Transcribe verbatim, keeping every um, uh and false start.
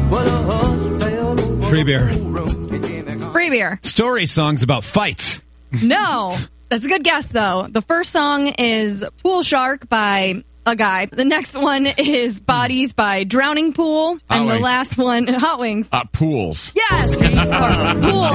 Free beer. Free beer. Story songs about fights. No. That's a good guess, though. The first song is Pool Shark by a guy. The next one is Bodies by Drowning Pool. Hot and Wings. the last one, Hot Wings. Uh, pools. Yes! Or Pool